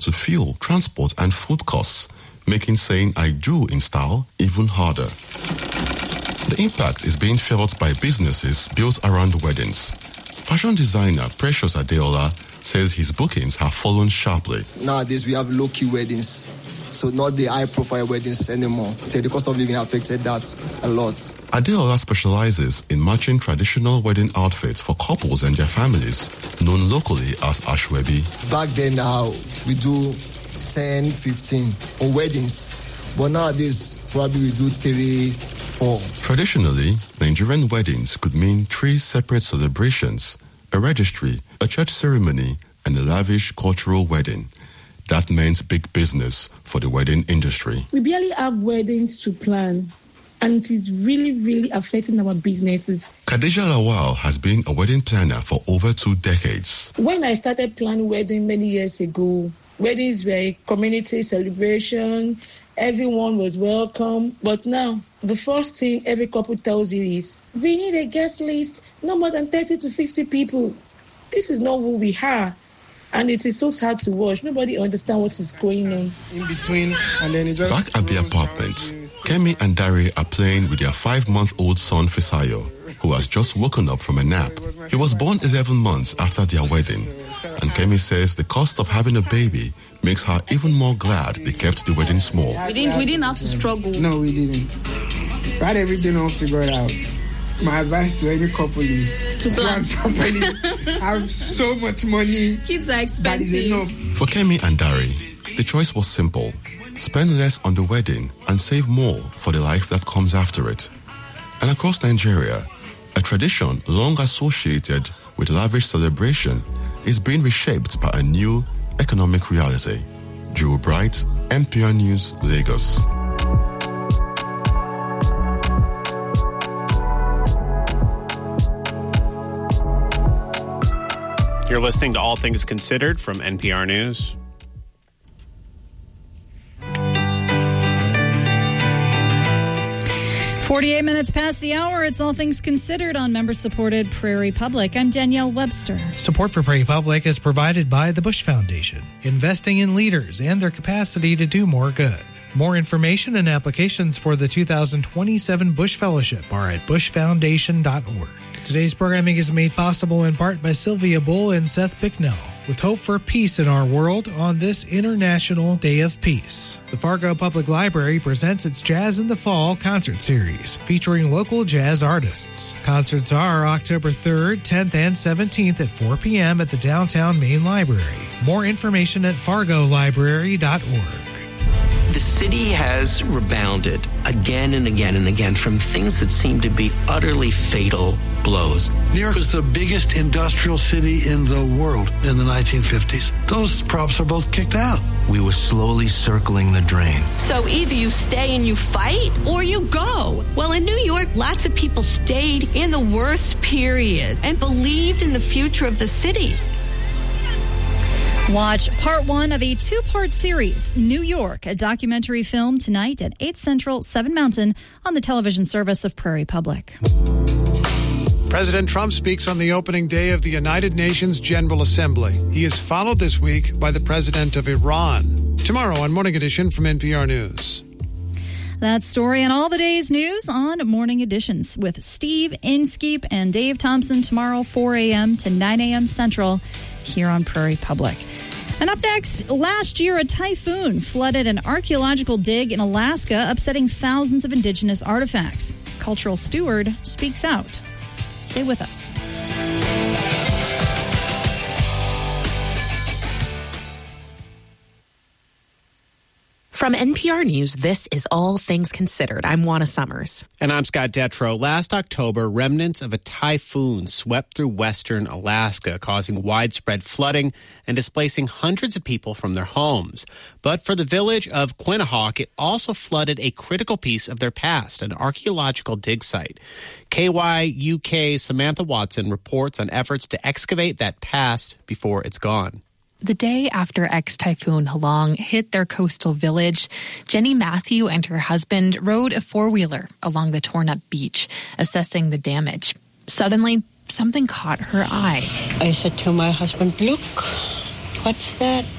to fuel, transport, and food costs, making saying "I do" in style even harder. The impact is being felt by businesses built around weddings. Fashion designer Precious Adeola says his bookings have fallen sharply. Nowadays, we have low-key weddings, so not the high-profile weddings anymore. So the cost of living affected that a lot. Adeola specializes in matching traditional wedding outfits for couples and their families, known locally as Ashwebi. Back then, now we do 10, 15 on weddings, but nowadays, probably we do 3, 4. Traditionally, Nigerian weddings could mean 3 separate celebrations: a registry, a church ceremony, and a lavish cultural wedding. That meant big business for the wedding industry. We barely have weddings to plan, and it is really, really affecting our businesses. Khadija Lawal has been a wedding planner for over 2 decades. When I started planning wedding many years ago, weddings were a community celebration. Everyone was welcome. But now, the first thing every couple tells you is, we need a guest list, no more than 30 to 50 people. This is not who we are. And it is so sad to watch. Nobody understands what is going on. In between, and then it just... Back at the apartment, Kemi and Dari are playing with their 5-month-old son, Fisayo, who has just woken up from a nap. He was born 11 months after their wedding. And Kemi says the cost of having a baby makes her even more glad they kept the wedding small. We didn't have to struggle. No, we didn't. We had everything all figured out. My advice to any couple is to plan properly. Have so much money. Kids are expensive. That is enough. For Kemi and Dari, the choice was simple. Spend less on the wedding and save more for the life that comes after it. And across Nigeria, a tradition long associated with lavish celebration is being reshaped by a new economic reality. Joe Bright, NPR News, Lagos. You're listening to All Things Considered from NPR News. "48 minutes past the hour. It's All Things Considered on member-supported Prairie Public. I'm Danielle Webster. Support for Prairie Public is provided by the Bush Foundation, investing in leaders and their capacity to do more good. More information and applications for the 2027 Bush Fellowship are at bushfoundation.org. Today's programming is made possible in part by Sylvia Bull and Seth Bicknell, with hope for peace in our world on this International Day of Peace. The Fargo Public Library presents its Jazz in the Fall concert series, featuring local jazz artists. Concerts are October 3rd, 10th, and 17th at 4 p.m. at the Downtown Main Library. More information at fargolibrary.org. The city has rebounded again and again and again from things that seem to be utterly fatal blows. New York was the biggest industrial city in the world in the 1950s. Those props are both kicked out. We were slowly circling the drain. So either you stay and you fight, or you go. Well, in New York, lots of people stayed in the worst period and believed in the future of the city. Watch part 1 of a 2-part series, New York, a documentary film tonight at 8 Central, 7 Mountain on the television service of Prairie Public. President Trump speaks on the opening day of the United Nations General Assembly. He is followed this week by the president of Iran. Tomorrow on Morning Edition from NPR News. That story and all the day's news on Morning Editions with Steve Inskeep and Dave Thompson tomorrow, 4 a.m. to 9 a.m. Central here on Prairie Public. And up next, last year, a typhoon flooded an archaeological dig in Alaska, upsetting thousands of indigenous artifacts. Cultural steward speaks out. Stay with us. From NPR News, this is All Things Considered. I'm Juana Summers. And I'm Scott Detrow. Last October, remnants of a typhoon swept through western Alaska, causing widespread flooding and displacing hundreds of people from their homes. But for the village of Quinnahock, it also flooded a critical piece of their past, an archaeological dig site. KYUK's Samantha Watson reports on efforts to excavate that past before it's gone. The day after ex-typhoon Halong hit their coastal village, Jenny Matthew and her husband rode a four-wheeler along the torn-up beach, assessing the damage. Suddenly, something caught her eye. I said to my husband, "Look, what's that?"